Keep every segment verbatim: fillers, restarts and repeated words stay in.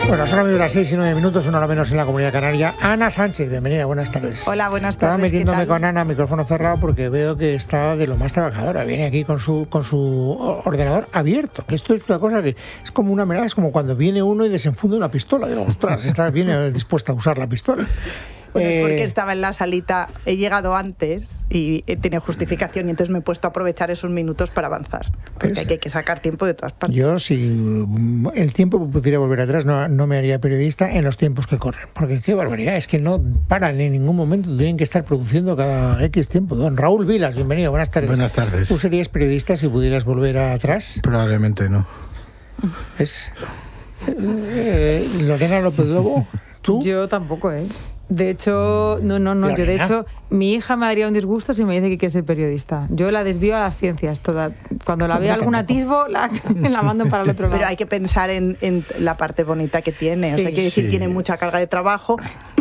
Bueno, son amigos las seis y nueve minutos, una hora menos en la Comunidad Canaria. Ana Sánchez, bienvenida, buenas tardes. Hola, buenas Estaba tardes. Estaba metiéndome ¿qué tal? con Ana, micrófono cerrado, porque veo que está de lo más trabajadora. Viene aquí con su con su ordenador abierto. Esto es una cosa que es como una mirada, es como cuando viene uno y desenfunda una pistola. Digo, ostras, esta viene dispuesta a usar la pistola. Bueno, es porque Eh, estaba en la salita, he llegado antes y he tenido justificación y entonces me he puesto a aprovechar esos minutos para avanzar. Porque Pues, hay, que, hay que sacar tiempo de todas partes. Yo, si el tiempo pudiera volver atrás, no, no me haría periodista en los tiempos que corren. Porque qué barbaridad, es que no paran en ningún momento, tienen que estar produciendo cada X tiempo. Don Raúl Vilas, bienvenido, buenas tardes. Buenas tardes. ¿Tú serías periodista si pudieras volver atrás? Probablemente no. ¿Es? Eh, Lorena López Lobo, ¿tú? Yo tampoco, ¿eh? De hecho, no, no, no. Yo, de Lorena. hecho, mi hija me daría un disgusto si me dice que quiere ser periodista. Yo la desvío a las ciencias toda. Cuando la veo No, algún tampoco. atisbo, la, la mando para el otro lado. Pero hay que pensar en, en la parte bonita que tiene. O Sí. sea, quiere decir, Sí. tiene mucha carga de trabajo.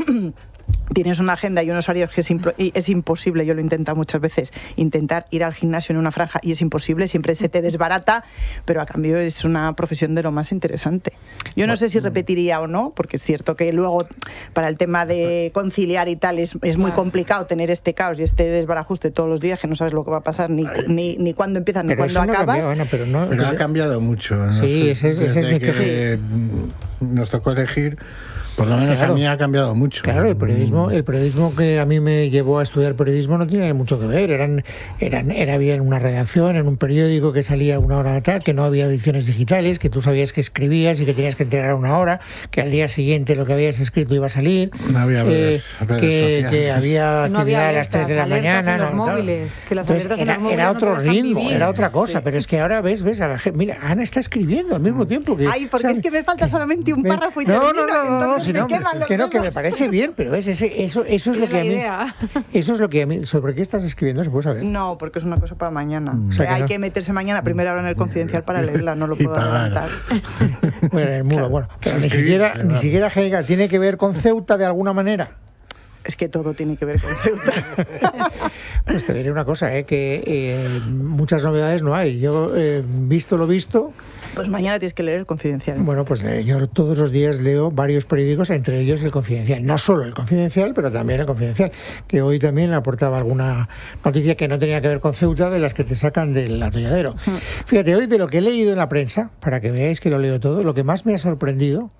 Tienes una agenda y unos horarios que es, impro- y es imposible, yo lo he intentado muchas veces, intentar ir al gimnasio en una franja y es imposible, siempre se te desbarata, pero a cambio es una profesión de lo más interesante. Yo no sé si repetiría o no, porque es cierto que luego para el tema de conciliar y tal es, es muy Claro. complicado tener este caos y este desbarajuste todos los días que no sabes lo que va a pasar ni, ni, ni cuándo empiezas ni Pero cuándo eso no ha acabas. cambiado, Ana, pero no... Pero ha cambiado mucho. ¿no? Sí, ese es- ese es Desde mi que queja. mm, nos tocó elegir, por lo menos Claro. a mí ha cambiado mucho. Claro, el periodismo, el periodismo que a mí me llevó a estudiar periodismo no tiene mucho que ver. Eran, eran, era bien una redacción, en un periódico que salía una hora tal, que no había ediciones digitales, que tú sabías que escribías y que tenías que entregar a una hora, que al día siguiente lo que habías escrito iba a salir, No había eh, redes- redes que, sociales. que había No había actividad a las tres de la alertas, alertas mañana. en los no, claro. móviles, que las Entonces, alertas en era, los móviles era no te otro dejan ritmo, vivir. era otra cosa, Sí. pero es que ahora ves, ves a la gente, mira, Ana está escribiendo al mismo tiempo que... Ay, porque o sea, es que me falta solamente un me- párrafo y no, termino, no, no, no, no, entonces si me no, queman los que no, que me dedos. parece bien, pero ves, ese, eso, eso es lo Es que a la mí... idea. Eso es lo que a mí... ¿Sobre qué estás escribiendo? ¿Se puede saber? No, porque es una cosa para mañana. O O sea sea, que hay no. que meterse mañana a primera hora en el Confidencial para leerla, no lo Y puedo pagar. adelantar. Bueno, en el muro, bueno. Pero ni Suscribirse, siquiera, ni claro. siquiera Genega, tiene que ver con Ceuta de alguna manera. Es que todo tiene que ver con Ceuta. Pues te diré una cosa, ¿eh? que eh, muchas novedades no hay. Yo, eh, visto lo visto, Pues mañana tienes que leer el Confidencial. bueno, pues eh, yo todos los días leo varios periódicos, entre ellos el Confidencial. No solo el Confidencial, pero también el Confidencial, que hoy también aportaba alguna noticia que no tenía que ver con Ceuta, de las que te sacan del atolladero. Fíjate, hoy de lo que he leído en la prensa, para que veáis que lo leo todo, lo que más me ha sorprendido,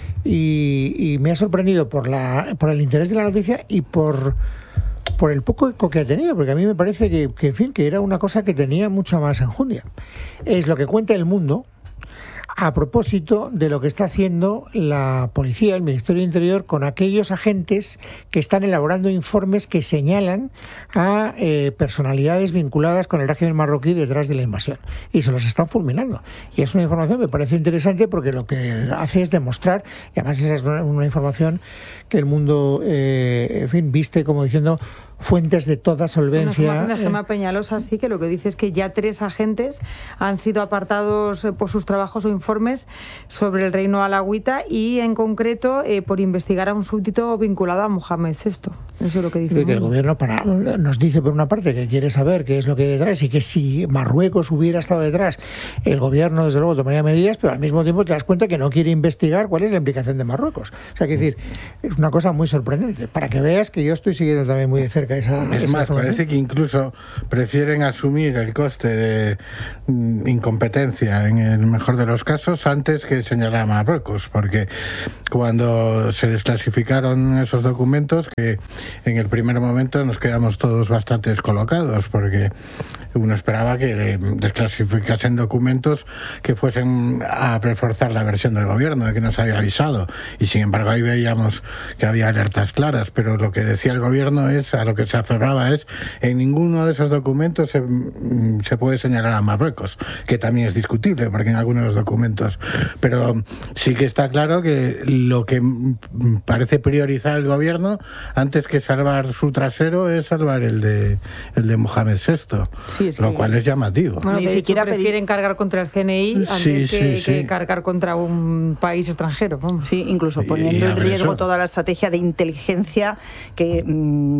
y, y me ha sorprendido por, la, por el interés de la noticia y por... por el poco eco que ha tenido, porque a mí me parece que, que, en fin, que era una cosa que tenía mucha más enjundia. Es lo que cuenta El Mundo a propósito de lo que está haciendo la policía, el Ministerio de Interior, con aquellos agentes que están elaborando informes que señalan a eh, personalidades vinculadas con el régimen marroquí detrás de la invasión. Y se los están fulminando. Y es una información que me parece interesante porque lo que hace es demostrar, y además esa es una, una información que El Mundo, eh, en fin, viste como diciendo fuentes de toda Una solvencia. información de eh, Gemma Peñalosa, sí, que lo que dice es que ya tres agentes han sido apartados eh, por sus trabajos o informes sobre el reino alawita y en concreto eh, por investigar a un súbdito vinculado a Mohamed sexto. Eso es lo que dice. de que el Mundo. gobierno para, nos dice por una parte que quiere saber qué es lo que hay detrás y que si Marruecos hubiera estado detrás, el gobierno desde luego tomaría medidas, pero al mismo tiempo te das cuenta que no quiere investigar cuál es la implicación de Marruecos. O sea, que decir, es una cosa muy sorprendente, para que veas que yo estoy siguiendo también muy de cerca esa, Es esa más, información. parece que incluso prefieren asumir el coste de mm, incompetencia, en el mejor de los casos, antes que señalar a Marruecos, porque cuando se desclasificaron esos documentos, que en el primer momento nos quedamos todos bastante descolocados, porque uno esperaba que desclasificasen documentos que fuesen a reforzar la versión del gobierno, de que nos había avisado, y sin embargo ahí veíamos que había alertas claras, pero lo que decía el gobierno es, a lo que se aferraba es, en ninguno de esos documentos se, se puede señalar a Marruecos, que también es discutible, porque en algunos de los documentos, pero sí que está claro que lo que parece priorizar el gobierno, antes que salvar su trasero, es salvar el de el de Mohamed sexto, Sí, es lo que- cual es llamativo. Bueno, Ni de hecho, siquiera pedí- prefieren cargar contra el G N I antes Sí, que, sí, sí. que cargar contra un país extranjero. Vamos. Sí, incluso Y- poniendo y en a ver riesgo eso. toda la estrategia de inteligencia que mm, eh,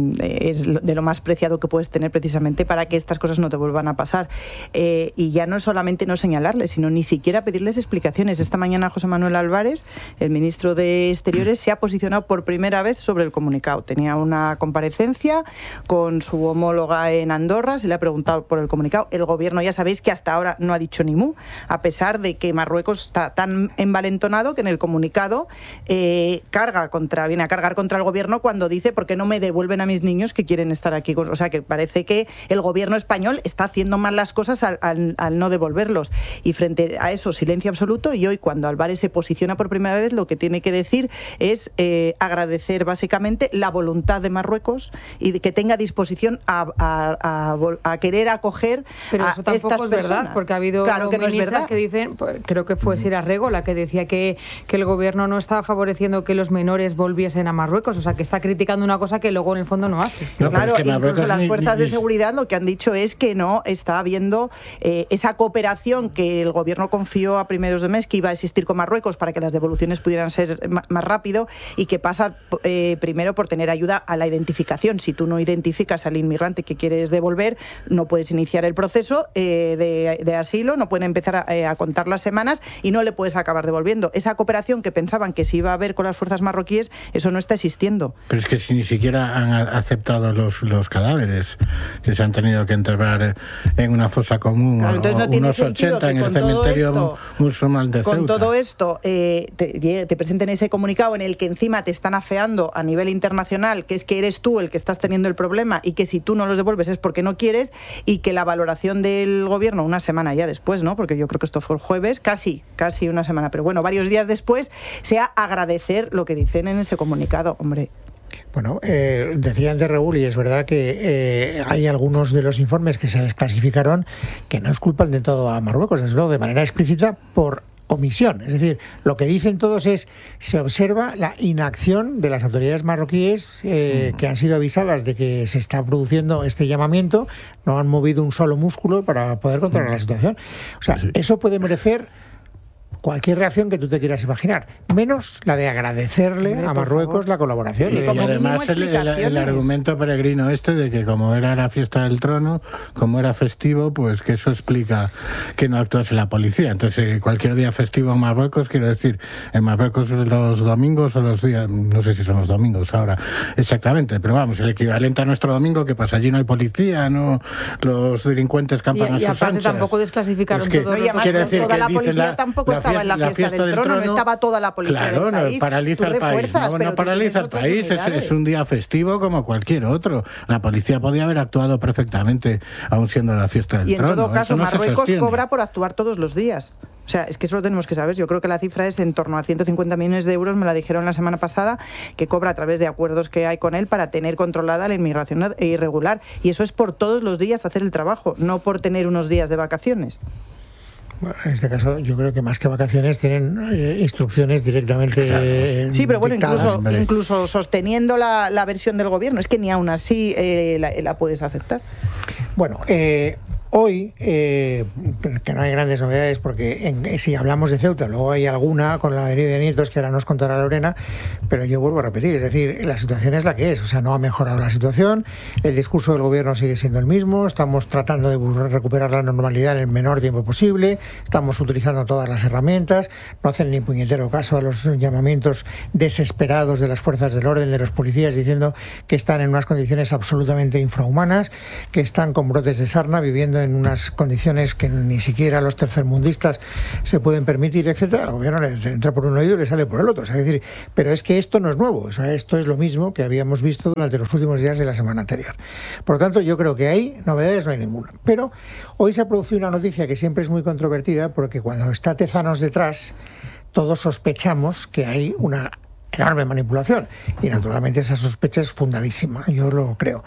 es de lo más preciado que puedes tener precisamente para que estas cosas no te vuelvan a pasar. Eh, y ya no solamente no señalarles, sino ni siquiera pedirles explicaciones. Esta mañana José Manuel Álvarez, el ministro de Exteriores, se ha posicionado por primera vez sobre el comunicado. Tenía una comparecencia con su homóloga en Andorra, se le ha preguntado por el comunicado. El gobierno, ya sabéis que hasta ahora no ha dicho ni mu, a pesar de que Marruecos está tan envalentonado que en el comunicado eh, carga contra, viene a cargar contra el gobierno cuando dice ¿por qué no me devuelven a mis niños que quieren estar aquí? O sea, que parece que el gobierno español está haciendo mal las cosas al, al, al no devolverlos. Y frente a eso, silencio absoluto. Y hoy, cuando Álvarez se posiciona por primera vez, lo que tiene que decir es eh, agradecer básicamente la voluntad de Marruecos y de que tenga disposición a, a, a, a querer acoger Pero a eso tampoco estas es verdad, personas. porque ha habido claro que no es ministras verdad. que dicen, pues, creo que fue Sira Rego la que decía que, que el gobierno no estaba favoreciendo que los menores volviesen a Marruecos, o sea, que está criticando una cosa que luego en el fondo no hace. No, claro, es que incluso las ni, fuerzas ni, de seguridad lo que han dicho es que no está habiendo eh, esa cooperación que el gobierno confió a primeros de mes que iba a existir con Marruecos para que las devoluciones pudieran ser más rápido, y que pasa eh, primero por tener ayuda a la identificación. Si tú no identificas al inmigrante que quieres devolver, no puedes iniciar el proceso eh, de, de asilo, no pueden empezar a, eh, a contar las semanas y no le puedes acabar devolviendo. Esa cooperación que pensaban que se iba a haber con las fuerzas marroquíes, eso no está existiendo. Pero es que si ni siquiera han aceptado los, los cadáveres que se han tenido que enterrar en una fosa común, claro, o, no unos ochenta en el cementerio esto, musulmán de Ceuta. Con todo esto, eh, te, te presenten ese comunicado en el que encima te están afeando a nivel internacional, que es que eres tú el que estás teniendo el problema y que si tú no los devuelves es porque no quieres, y que la valoración del gobierno una semana ya después, ¿no? Porque yo creo que esto fue el jueves, casi, casi una semana, pero bueno, varios días después, sea agradecer lo que dicen en ese comunicado, hombre. Bueno, eh, decía antes Raúl, y es verdad que eh, hay algunos de los informes que se desclasificaron que no es culpan de todo a Marruecos, desde luego de manera explícita por omisión. Es decir, lo que dicen todos es, se observa la inacción de las autoridades marroquíes eh, que han sido avisadas de que se está produciendo este llamamiento, no han movido un solo músculo para poder controlar la situación. O sea, eso puede merecer cualquier reacción que tú te quieras imaginar, menos la de agradecerle Hombre, a Marruecos la colaboración. Y, y además el, el, el argumento peregrino este de que como era la fiesta del trono, como era festivo, pues que eso explica que no actuase la policía. Entonces cualquier día festivo en Marruecos, quiero decir, en Marruecos los domingos o los días, no sé si son los domingos ahora exactamente, pero vamos, el equivalente a nuestro domingo, que pasa, allí no hay policía, no, los delincuentes campan y, a y sus aparte anchas. Tampoco desclasificaron es que, todo. Quiere decir toda que la dicen policía la, tampoco la estaba en la fiesta, fiesta del, del trono, trono, no estaba toda la policía claro, del país. No, paraliza el país, no, no paraliza el país, es, es un día festivo como cualquier otro. La policía podía haber actuado perfectamente, aun siendo la fiesta del y trono. Y en todo caso, no Marruecos cobra por actuar todos los días. O sea, es que eso lo tenemos que saber. Yo creo que la cifra es en torno a ciento cincuenta millones de euros, me la dijeron la semana pasada, que cobra a través de acuerdos que hay con él para tener controlada la inmigración irregular. Y eso es por todos los días hacer el trabajo, no por tener unos días de vacaciones. Bueno, en este caso yo creo que más que vacaciones tienen eh, instrucciones directamente eh, sí, pero bueno, dictadas, incluso, incluso sosteniendo la, la versión del gobierno, es que ni aún así eh, la, la puedes aceptar. Bueno, eh, hoy, eh, que no hay grandes novedades, porque en, si hablamos de Ceuta, luego hay alguna con la venida de Nietos que ahora nos contará Lorena, pero yo vuelvo a repetir, es decir, la situación es la que es, o sea, no ha mejorado la situación, el discurso del gobierno sigue siendo el mismo, estamos tratando de recuperar la normalidad en el menor tiempo posible, estamos utilizando todas las herramientas, no hacen ni puñetero caso a los llamamientos desesperados de las fuerzas del orden, de los policías, diciendo que están en unas condiciones absolutamente infrahumanas, que están con brotes de sarna, viviendo en unas condiciones que ni siquiera los tercermundistas se pueden permitir, etcétera. El gobierno le entra por un oído y le sale por el otro. O sea, es decir, pero es que esto no es nuevo, o sea, esto es lo mismo que habíamos visto durante los últimos días de la semana anterior. Por lo tanto, yo creo que hay novedades, no hay ninguna. Pero hoy se ha producido una noticia que siempre es muy controvertida, porque cuando está Tezanos detrás, todos sospechamos que hay una enorme manipulación. Y naturalmente esa sospecha es fundadísima, yo lo creo.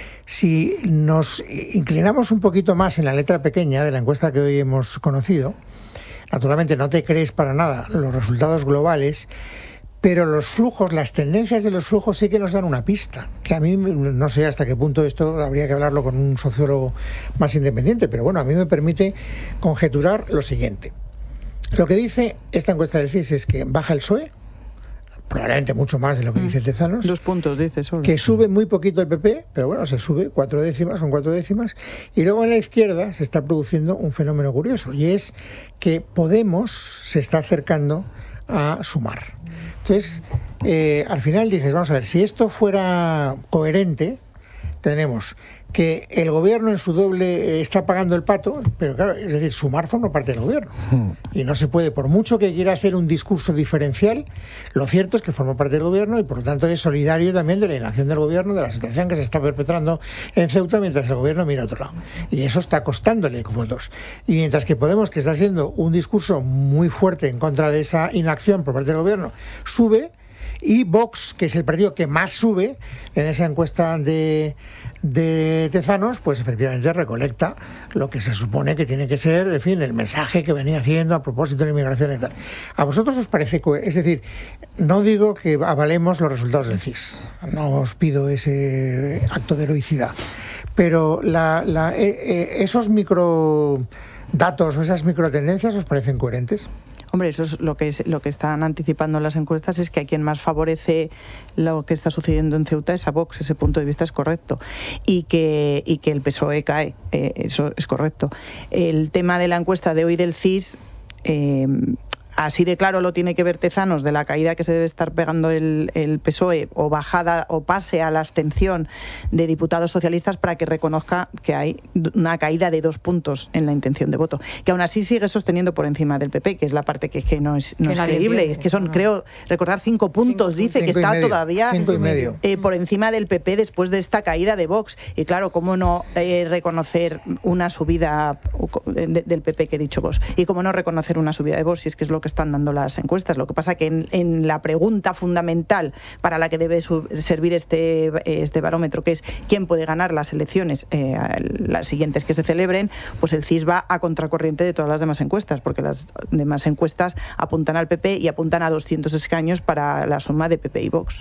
Si nos inclinamos un poquito más en la letra pequeña de la encuesta que hoy hemos conocido, naturalmente no te crees para nada los resultados globales, pero los flujos, las tendencias de los flujos sí que nos dan una pista, que a mí no sé hasta qué punto esto habría que hablarlo con un sociólogo más independiente, pero bueno, a mí me permite conjeturar lo siguiente. Lo que dice esta encuesta del C I S es que baja el P S O E, probablemente mucho más de lo que dice Tezanos. Dos puntos, dice solo. Que sube muy poquito el P P, pero bueno, se sube cuatro décimas, son cuatro décimas. Y luego en la izquierda se está produciendo un fenómeno curioso, y es que Podemos se está acercando a Sumar. Entonces, eh, al final dices, vamos a ver, si esto fuera coherente, tenemos que el gobierno en su doble está pagando el pato, pero claro, es decir, Sumar forma parte del gobierno. Y no se puede, por mucho que quiera hacer un discurso diferencial, lo cierto es que forma parte del gobierno y por lo tanto es solidario también de la inacción del gobierno, de la situación que se está perpetrando en Ceuta mientras el gobierno mira a otro lado. Y eso está costándole votos. Y mientras que Podemos, que está haciendo un discurso muy fuerte en contra de esa inacción por parte del gobierno, sube, y Vox, que es el partido que más sube en esa encuesta de, de Tezanos, pues efectivamente recolecta lo que se supone que tiene que ser, en fin, el mensaje que venía haciendo a propósito de la inmigración y tal. ¿A vosotros os parece coherente? Es decir, no digo que avalemos los resultados del C I S, no os pido ese acto de heroicidad, pero la, la, eh, eh, esos microdatos o esas microtendencias os parecen coherentes. Hombre, eso es lo que es, lo que están anticipando las encuestas, es que a quien más favorece lo que está sucediendo en Ceuta es a Vox. Ese punto de vista es correcto. Y que, y que el P S O E cae, eh, eso es correcto. El tema de la encuesta de hoy del C I S, eh, así de claro lo tiene que ver Tezanos, de la caída que se debe estar pegando el, el P S O E, o bajada o pase a la abstención de diputados socialistas, para que reconozca que hay una caída de dos puntos en la intención de voto, que aún así sigue sosteniendo por encima del P P, que es la parte que, que no es, no es creíble. Entiende, es que son, no. creo, recordar cinco puntos, cinco, dice cinco que está medio, todavía cinco y medio. Eh, por encima del P P después de esta caída de Vox. Y claro, ¿cómo no eh, reconocer una subida de, de, del P P que he dicho vos? Y cómo no reconocer una subida de Vox, si es que es lo que están dando las encuestas. Lo que pasa que en, en la pregunta fundamental para la que debe su, servir este, este barómetro, que es quién puede ganar las elecciones eh, las siguientes que se celebren, pues el C I S va a contracorriente de todas las demás encuestas, porque las demás encuestas apuntan al P P y apuntan a doscientos escaños para la suma de P P y Vox.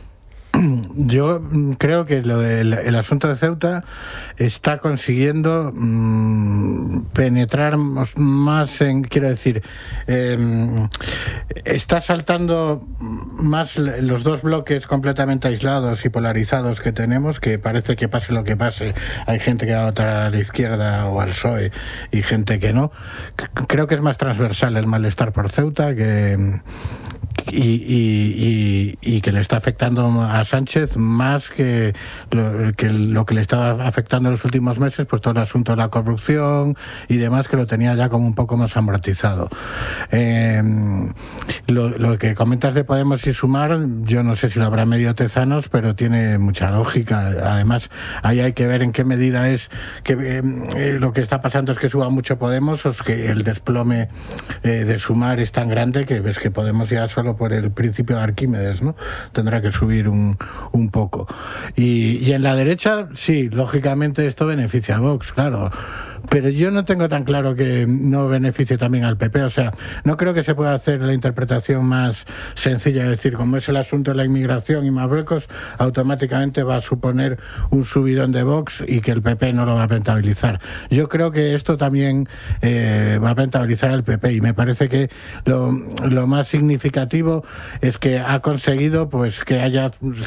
Yo creo que lo del el asunto de Ceuta está consiguiendo mmm, penetrar más en, quiero decir, eh, está saltando más los dos bloques completamente aislados y polarizados que tenemos, que parece que pase lo que pase, hay gente que va a votar a la izquierda o al P S O E y gente que no. Creo que es más transversal el malestar por Ceuta que... Y, y, y, y que le está afectando a Sánchez más que lo, que lo que le estaba afectando en los últimos meses, pues todo el asunto de la corrupción y demás, que lo tenía ya como un poco más amortizado. Eh, lo, lo que comentas de Podemos y Sumar, yo no sé si lo habrá medio Tezanos, pero tiene mucha lógica. Además, ahí hay que ver en qué medida es que eh, lo que está pasando es que suba mucho Podemos, o es que el desplome eh, de Sumar es tan grande que ves que Podemos ya solo por el principio de Arquímedes, ¿no? Tendrá que subir un, un poco. Y, y en la derecha, sí, lógicamente esto beneficia a Vox, claro. Pero yo no tengo tan claro que no beneficie también al P P. O sea, no creo que se pueda hacer la interpretación más sencilla, es decir, como es el asunto de la inmigración y Marruecos, automáticamente va a suponer un subidón de Vox y que el P P no lo va a rentabilizar. Yo creo que esto también eh, va a rentabilizar al P P, y me parece que lo, lo más significativo es que ha conseguido pues que haya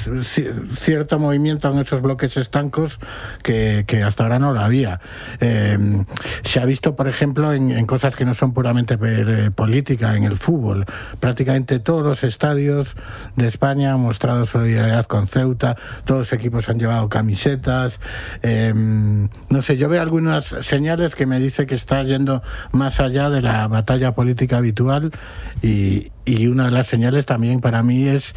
cierto movimiento en esos bloques estancos que, que hasta ahora no lo había. Eh, se ha visto, por ejemplo, en, en cosas que no son puramente eh, política, en el fútbol. Prácticamente todos los estadios de España han mostrado solidaridad con Ceuta, todos los equipos han llevado camisetas. Eh, no sé, yo veo algunas señales que me dice que está yendo más allá de la batalla política habitual, y, y una de las señales también para mí es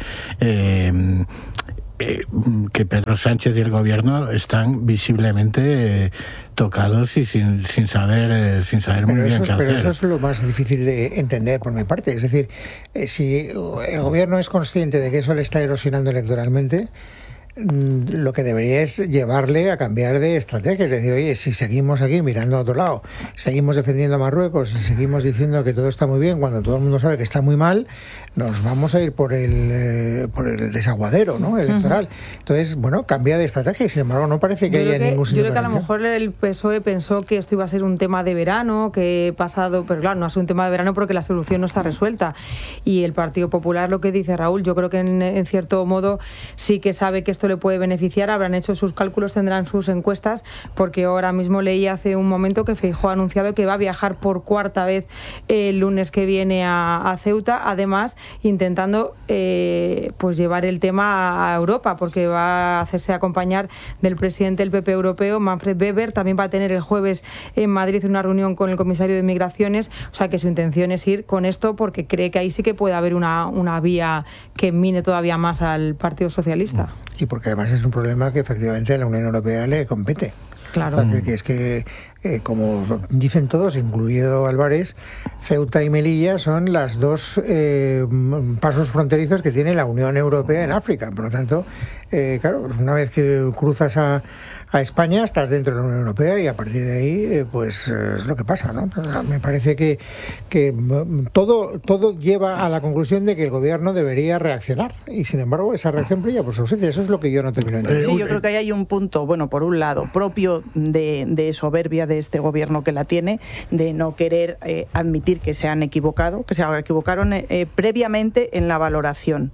eh, eh, que Pedro Sánchez y el gobierno están visiblemente eh, tocados y sin, sin saber eh, sin saber muy pero bien eso, qué pero hacer. Eso es lo más difícil de entender por mi parte. Es decir, eh, si el gobierno es consciente de que eso le está erosionando electoralmente, lo que debería es llevarle a cambiar de estrategia. Es decir, oye, si seguimos aquí mirando a otro lado, seguimos defendiendo a Marruecos y seguimos diciendo que todo está muy bien cuando todo el mundo sabe que está muy mal, nos vamos a ir por el, eh, por el desaguadero, ¿no?, electoral. Uh-huh. Entonces, bueno, cambia de estrategia y sin embargo no parece que yo haya que, ningún sitio. Yo creo que a lo mejor el P S O E pensó que esto iba a ser un tema de verano, que pasado, pero claro, no es un tema de verano porque la solución no está resuelta. Y el Partido Popular, lo que dice Raúl, yo creo que en, en cierto modo sí que sabe que esto le puede beneficiar, habrán hecho sus cálculos, tendrán sus encuestas, porque ahora mismo leí hace un momento que Feijóo ha anunciado que va a viajar por cuarta vez el lunes que viene a, a Ceuta, además intentando eh, pues llevar el tema a Europa, porque va a hacerse acompañar del presidente del P P europeo, Manfred Weber. También va a tener el jueves en Madrid una reunión con el comisario de Migraciones, o sea que su intención es ir con esto porque cree que ahí sí que puede haber una, una vía que mine todavía más al Partido Socialista. Y porque además es un problema que efectivamente a la Unión Europea le compete. Claro. Es que, es que eh, como dicen todos, incluido Álvarez, Ceuta y Melilla son las dos eh, pasos fronterizos que tiene la Unión Europea en África. Por lo tanto, eh, claro, una vez que cruzas a, a España, estás dentro de la Unión Europea y a partir de ahí, eh, pues eh, es lo que pasa, ¿no? Me parece que, que todo, todo lleva a la conclusión de que el gobierno debería reaccionar y, sin embargo, esa reacción brilla por su ausencia. Eso es lo que yo no termino de entender. Sí, yo creo que ahí hay un punto, bueno, por un lado, propio de, de soberbia de este gobierno que la tiene, de no querer eh, admitir que se han equivocado, que se equivocaron eh, previamente en la valoración.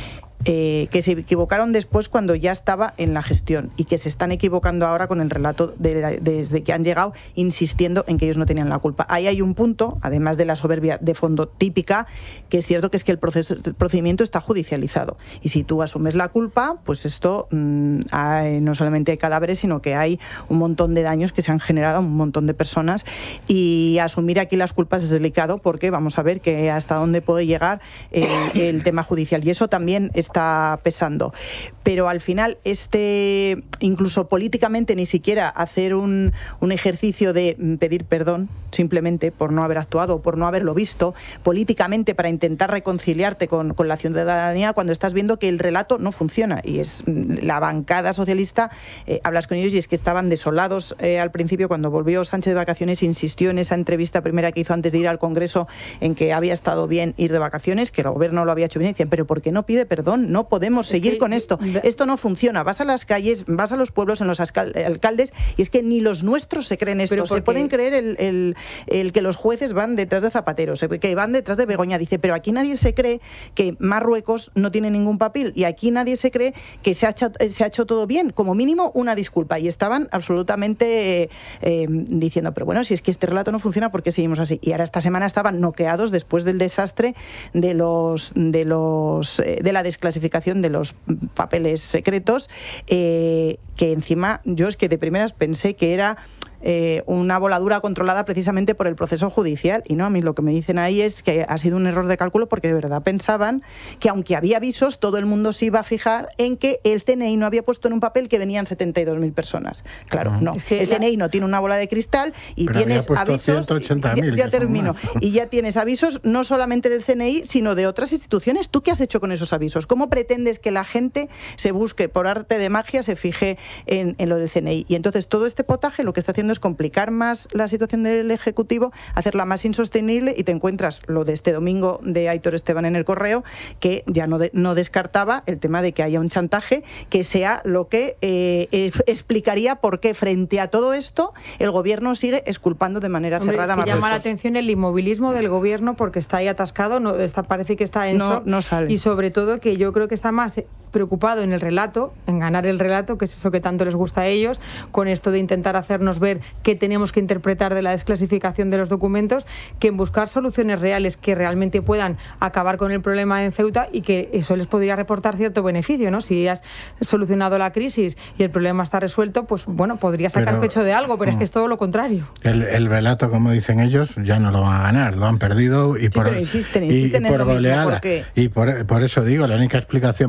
Eh, que se equivocaron después cuando ya estaba en la gestión y que se están equivocando ahora con el relato de la, desde que han llegado, insistiendo en que ellos no tenían la culpa. Ahí hay un punto, además de la soberbia de fondo típica, que es cierto que es que el, proceso, el procedimiento está judicializado y si tú asumes la culpa, pues esto mmm, hay, no solamente hay cadáveres, sino que hay un montón de daños que se han generado a un montón de personas y asumir aquí las culpas es delicado porque vamos a ver que hasta dónde puede llegar el, el tema judicial y eso también está está pesando. Pero al final, este, incluso políticamente, ni siquiera hacer un, un ejercicio de pedir perdón, simplemente por no haber actuado, por no haberlo visto, políticamente para intentar reconciliarte con, con la ciudadanía cuando estás viendo que el relato no funciona. Y es la bancada socialista, eh, hablas con ellos y es que estaban desolados eh, al principio cuando volvió Sánchez de vacaciones, insistió en esa entrevista primera que hizo antes de ir al Congreso en que había estado bien ir de vacaciones, que el gobierno lo había hecho bien, y decían, pero ¿por qué no pide perdón? No podemos seguir es que, con esto. Esto no funciona. Vas a las calles, vas a los pueblos, en los alcaldes, y es que ni los nuestros se creen esto. Se pueden creer el, el, el que los jueces van detrás de Zapatero, que van detrás de Begoña. Dice, pero aquí nadie se cree que Marruecos no tiene ningún papel, y aquí nadie se cree que se ha hecho, se ha hecho todo bien. Como mínimo, una disculpa. Y estaban absolutamente eh, eh, diciendo, pero bueno, si es que este relato no funciona, ¿por qué seguimos así? Y ahora esta semana estaban noqueados después del desastre de los de los eh, de la desclasificación de los papeles secretos, eh, que encima yo es que de primeras pensé que era eh, una voladura controlada precisamente por el proceso judicial, y no, a mí lo que me dicen ahí es que ha sido un error de cálculo porque de verdad pensaban que aunque había avisos, todo el mundo se iba a fijar en que el C N I no había puesto en un papel que venían setenta y dos mil personas. Claro, no, es que el C N I no tiene una bola de cristal y pero tienes avisos, ciento ochenta mil, ya, ya termino, y ya tienes avisos no solamente del C N I, sino de otras instituciones. ¿Tú qué has hecho con esos avisos? ¿Cómo pretendes que la gente se busque, por arte de magia, se fije en, en lo del C N I? Y entonces todo este potaje lo que está haciendo es complicar más la situación del Ejecutivo, hacerla más insostenible, y te encuentras lo de este domingo de Aitor Esteban en El Correo, que ya no, de, no descartaba el tema de que haya un chantaje que sea lo que eh, eh, explicaría por qué frente a todo esto el Gobierno sigue exculpando de manera Hombre, cerrada. Es que llama la atención el inmovilismo del Gobierno porque está ahí atascado, no, está, parece que está en no, shock, no sale. Y sobre todo que yo creo que está más preocupado en el relato, en ganar el relato, que es eso que tanto les gusta a ellos, con esto de intentar hacernos ver qué tenemos que interpretar de la desclasificación de los documentos, que en buscar soluciones reales que realmente puedan acabar con el problema en Ceuta y que eso les podría reportar cierto beneficio, ¿no? Si has solucionado la crisis y el problema está resuelto, pues bueno, podría sacar pero, pecho de algo, pero no. Es que es todo lo contrario. El, el relato, como dicen ellos, ya no lo van a ganar, lo han perdido y sí, por, insisten, insisten y, y por en goleada. Mismo, y por, por eso digo, la única explicación verosímil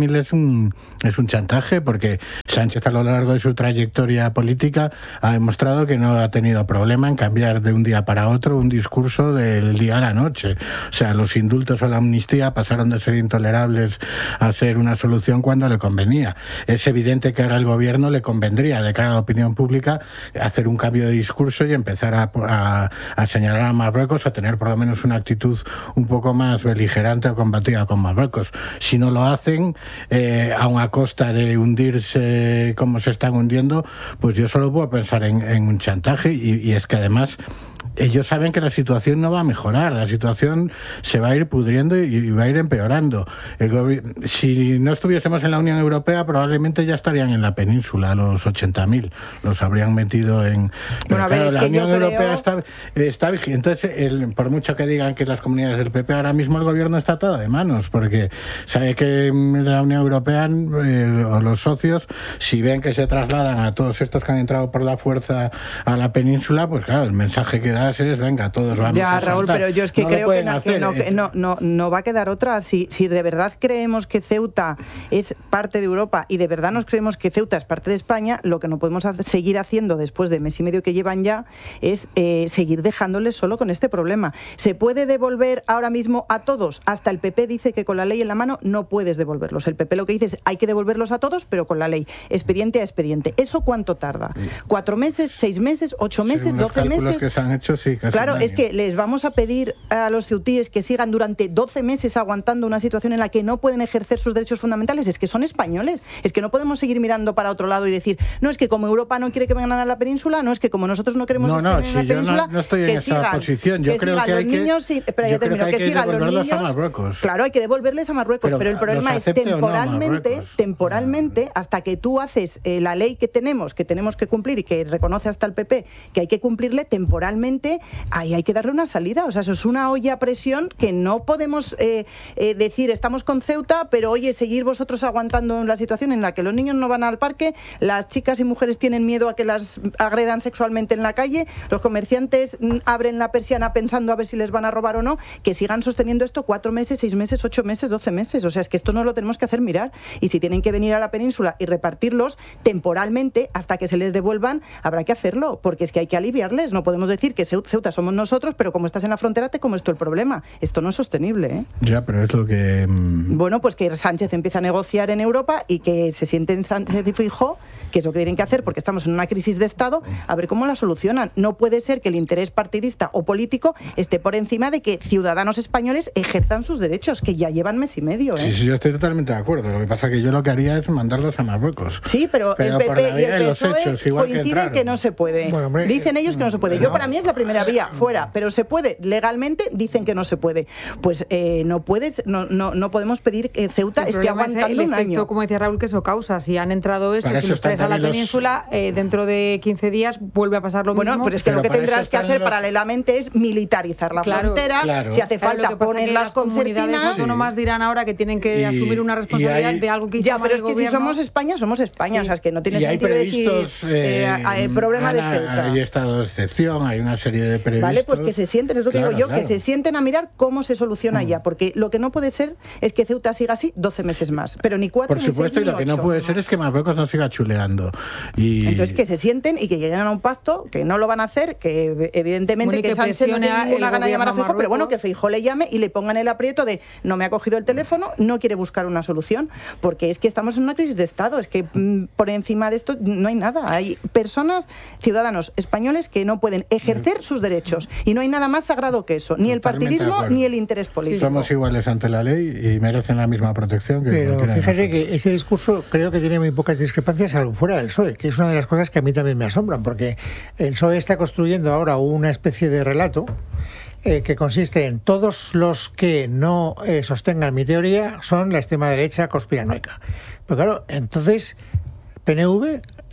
verosímil es un, es un chantaje, porque Sánchez a lo largo de su trayectoria política ha demostrado que no ha tenido problema en cambiar de un día para otro un discurso del día a la noche. O sea, los indultos o la amnistía pasaron de ser intolerables a ser una solución cuando le convenía. Es evidente que ahora al gobierno le convendría, de cara a la opinión pública, hacer un cambio de discurso y empezar a, a, a señalar a Marruecos, a tener por lo menos una actitud un poco más beligerante o combativa con Marruecos. Si no lo hacen, eh, aun a costa de hundirse como se están hundiendo, pues yo solo puedo pensar en, en un chantaje, y, y es que además ellos saben que la situación no va a mejorar, la situación se va a ir pudriendo y va a ir empeorando. El si no estuviésemos en la Unión Europea, probablemente ya estarían en la península, los ochenta mil, los habrían metido en... Pero bueno, claro, ver, la Unión Europea creo... está, está vigente. Entonces, el, por mucho que digan que las comunidades del P P, ahora mismo el gobierno está atado de manos, porque sabe que la Unión Europea eh, o los socios, si ven que se trasladan a todos estos que han entrado por la fuerza a la península, pues claro, el mensaje que da es, venga, todos vamos ya, a saltar. Raúl, pero yo es que no creo que, no, que, no, que no, no, no va a quedar otra. Si, si de verdad creemos que Ceuta es parte de Europa y de verdad nos creemos que Ceuta es parte de España, lo que no podemos hacer, seguir haciendo después de mes y medio que llevan ya es eh, seguir dejándoles solo con este problema. ¿Se puede devolver ahora mismo a todos? Hasta el P P dice que con la ley en la mano no puedes devolverlos. El P P lo que dice es hay que devolverlos a todos, pero con la ley, expediente a expediente. ¿Eso cuánto tarda? ¿Cuatro meses, seis meses, ocho meses, sí, doce meses? Que se han hecho, sí, casi claro, es que les vamos a pedir a los ceutíes que sigan durante doce meses aguantando una situación en la que no pueden ejercer sus derechos fundamentales. Es que son españoles. Es que no podemos seguir mirando para otro lado y decir, no, es que como Europa no quiere que vengan a la península, no, es que como nosotros no queremos no, no, que si vengan a la península, no, no estoy en que esa sigan, posición. Yo que creo que hay que, niños, sí, pero ya termino, que, que, que sigan los niños a Marruecos. Claro, hay que devolverles a Marruecos, pero, pero el problema es temporalmente, no, temporalmente, hasta que tú haces eh, la ley que tenemos, que tenemos que cumplir y que reconoce hasta el P P que hay que cumplirle temporalmente, ahí hay que darle una salida. O sea, eso es una olla a presión que no podemos eh, eh, decir estamos con Ceuta, pero oye, seguir vosotros aguantando la situación en la que los niños no van al parque, las chicas y mujeres tienen miedo a que las agredan sexualmente en la calle, los comerciantes mm, abren la persiana pensando a ver si les van a robar o no, que sigan sosteniendo esto cuatro meses, seis meses, ocho meses, doce meses. O sea, es que esto no lo tenemos que hacer mirar. Y si tienen que venir a la península y repartirlos temporalmente hasta que se les devuelvan, habrá que hacerlo, porque es que hay que aliviarles. No podemos decir que Ceuta somos nosotros, pero como estás en la frontera te comes tú el problema. Esto no es sostenible, ¿eh? Ya, pero es lo que... Mmm... Bueno, pues que Sánchez empiece a negociar en Europa y que se sienten Sánchez y Feijóo, que es lo que tienen que hacer, porque estamos en una crisis de Estado, a ver cómo la solucionan. No puede ser que el interés partidista o político esté por encima de que ciudadanos españoles ejerzan sus derechos, que ya llevan mes y medio, ¿eh? Sí, sí, yo estoy totalmente de acuerdo. Lo que pasa es que yo lo que haría es mandarlos a Marruecos. Sí, pero, pero el P P y el P S O E hechos, coinciden que, que no se puede. Bueno, hombre, dicen ellos que no se puede. Yo, para mí, es la primera vía, fuera, pero se puede. Legalmente dicen que no se puede. Pues eh, no puedes, no, no, no podemos pedir que Ceuta el esté aguantando el un efecto, año. Como decía Raúl, que eso causa. Si han entrado estos y los tres a la península, eh, dentro de quince días vuelve a pasar lo bueno, mismo. Bueno, pero es que pero lo que tendrás que hacer los... paralelamente es militarizar la claro, frontera. Claro. Si hace falta, claro, pones las comunidades concertinas. autónomas sí. dirán ahora que tienen que y, asumir una responsabilidad hay, de algo que ya, pero es que gobierno. Si somos España, somos España. Sí. O sea, es que no tiene y sentido hay previstos, decir eh, eh, problema Ana, de Ceuta. Hay estado de excepción, hay una serie de previstos. Vale, pues que se sienten, es lo que claro, digo yo, claro. que se sienten a mirar cómo se soluciona mm. ya, porque lo que no puede ser es que Ceuta siga así doce meses más, pero ni cuatro, Por supuesto, ni seis, y lo ni que ocho. no puede ser es que Marruecos no siga chuleando. Y... Entonces que se sienten y que lleguen a un pacto, que no lo van a hacer, que evidentemente bueno, que, que Sánchez no tiene ninguna gana de llamar a Feijóo, pero bueno, que Feijóo le llame y le pongan el aprieto de no me ha cogido el teléfono, no quiere buscar una solución, porque es que estamos en una crisis de Estado, es que mm, por encima de esto no hay nada. Hay personas, ciudadanos españoles que no pueden ejercer sus derechos y no hay nada más sagrado que eso, ni el partidismo ni el interés político. Somos iguales ante la ley y merecen la misma protección que pero fíjate que ese discurso creo que tiene muy pocas discrepancias algo fuera del P S O E, que es una de las cosas que a mí también me asombran, porque el P S O E está construyendo ahora una especie de relato eh, que consiste en todos los que no eh, sostengan mi teoría son la extrema derecha conspiranoica. Pero claro, entonces P N V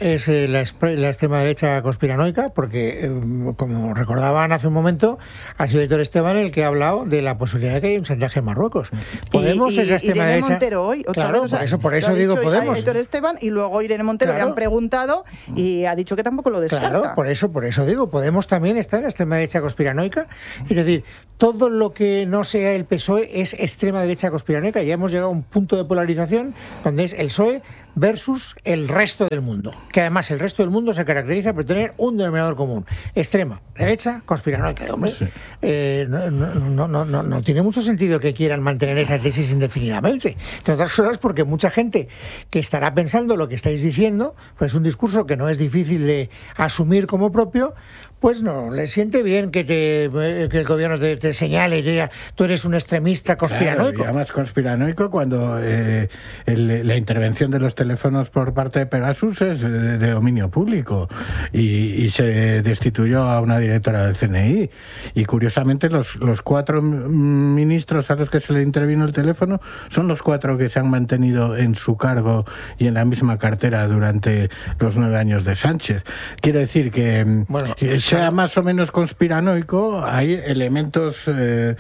es eh, la, la extrema derecha conspiranoica, porque, eh, como recordaban hace un momento, ha sido Aitor Esteban el que ha hablado de la posibilidad de que haya un chantaje en Marruecos. Podemos y, y, es la extrema Irene derecha. Montero hoy, otra claro, vez, o sea, por eso, por eso digo Podemos. Aitor Esteban y luego Irene Montero claro. le han preguntado y ha dicho que tampoco lo descarta. Claro, por eso, por eso digo, Podemos también está en la extrema derecha conspiranoica. Es decir, todo lo que no sea el P S O E es extrema derecha conspiranoica. Ya hemos llegado a un punto de polarización donde es el P S O E versus el resto del mundo, que además el resto del mundo se caracteriza por tener un denominador común: extrema derecha conspiranoica. Hombre, sí. eh, no, no, no, no, no tiene mucho sentido que quieran mantener esa tesis indefinidamente, entre otras cosas porque mucha gente que estará pensando lo que estáis diciendo, pues un discurso que no es difícil de asumir como propio, pues no le siente bien que te que el gobierno te, te señale y diga tú eres un extremista conspiranoico. Claro, y además conspiranoico cuando eh, el, la intervención de los teléfonos por parte de Pegasus es de, de dominio público y, y se destituyó a una directora del C N I. Y curiosamente los, los cuatro ministros a los que se le intervino el teléfono son los cuatro que se han mantenido en su cargo y en la misma cartera durante los nueve años de Sánchez. Quiero decir que, bueno, que sea más o menos conspiranoico, hay elementos eh,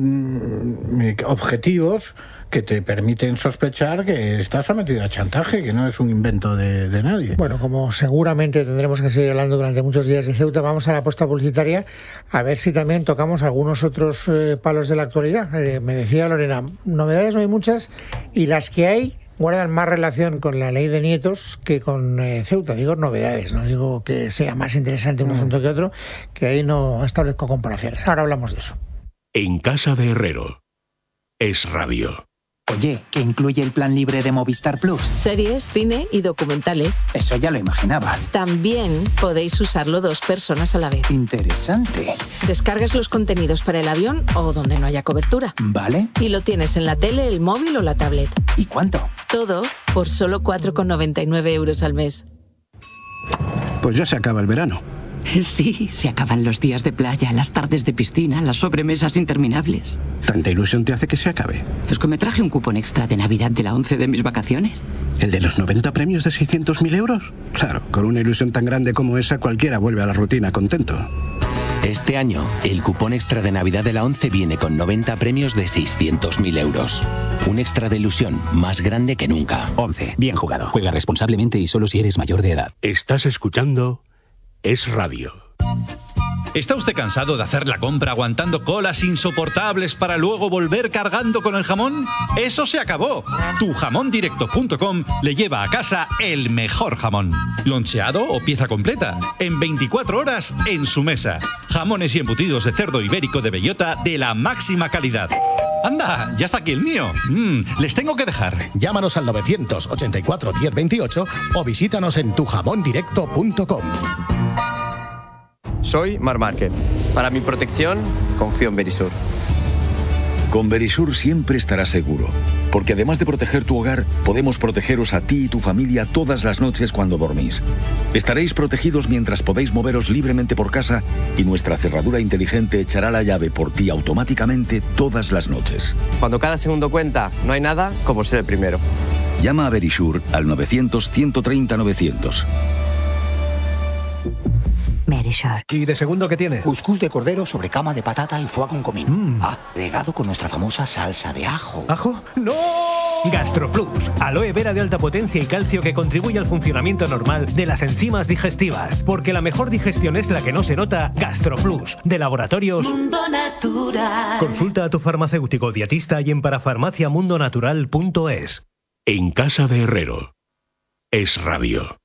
objetivos que te permiten sospechar que está sometido a chantaje, que no es un invento de, de nadie. Bueno, como seguramente tendremos que seguir hablando durante muchos días de Ceuta, vamos a la posta publicitaria a ver si también tocamos algunos otros eh, palos de la actualidad. Eh, me decía Lorena, novedades no hay muchas y las que hay guardan más relación con la ley de nietos que con eh, Ceuta. Digo novedades, no digo que sea más interesante un asunto que otro, que ahí no establezco comparaciones. Ahora hablamos de eso. En casa de Herrero, Es Radio. Oye, ¿qué incluye el plan libre de Movistar Plus? Series, cine y documentales. Eso ya lo imaginaba. También podéis usarlo dos personas a la vez. Interesante. Descargas los contenidos para el avión o donde no haya cobertura. Vale. Y lo tienes en la tele, el móvil o la tablet. ¿Y cuánto? Todo por solo cuatro con noventa y nueve euros al mes. Pues ya se acaba el verano. Sí, se acaban los días de playa, las tardes de piscina, las sobremesas interminables. ¿Tanta ilusión te hace que se acabe? Es que me traje un cupón extra de Navidad de la once de mis vacaciones. ¿El de los noventa premios de seiscientos mil euros? Claro, con una ilusión tan grande como esa, cualquiera vuelve a la rutina contento. Este año, el cupón extra de Navidad de la once viene con noventa premios de seiscientos mil euros. Un extra de ilusión más grande que nunca. once. Bien jugado. Juega responsablemente y solo si eres mayor de edad. Estás escuchando Es Radio. ¿Está usted cansado de hacer la compra aguantando colas insoportables para luego volver cargando con el jamón? ¡Eso se acabó! tu jamón directo punto com le lleva a casa el mejor jamón. Loncheado o pieza completa, en veinticuatro horas en su mesa. Jamones y embutidos de cerdo ibérico de bellota de la máxima calidad. ¡Anda! ¡Ya está aquí el mío! Mm, les tengo que dejar. Llámanos al novecientos ochenta y cuatro diez veintiocho o visítanos en tu jamón directo punto com. Soy Mar Márquez. Para mi protección, confío en Verisur. Con Verisur siempre estarás seguro, porque además de proteger tu hogar, podemos protegeros a ti y tu familia todas las noches cuando dormís. Estaréis protegidos mientras podéis moveros libremente por casa y nuestra cerradura inteligente echará la llave por ti automáticamente todas las noches. Cuando cada segundo cuenta, no hay nada como ser el primero. Llama a Verisur al novecientos, ciento treinta, novecientos. Verisur. ¿Y de segundo qué tiene? Cuscús de cordero sobre cama de patata y foie con comino. Mm. Agregado con nuestra famosa salsa de ajo. ¿Ajo? ¡No! GastroPlus, aloe vera de alta potencia y calcio que contribuye al funcionamiento normal de las enzimas digestivas. Porque la mejor digestión es la que no se nota. GastroPlus, de Laboratorios Mundo Natural. Consulta a tu farmacéutico dietista y en parafarmaciamundonatural punto es. En casa de Herrero, Es Radio.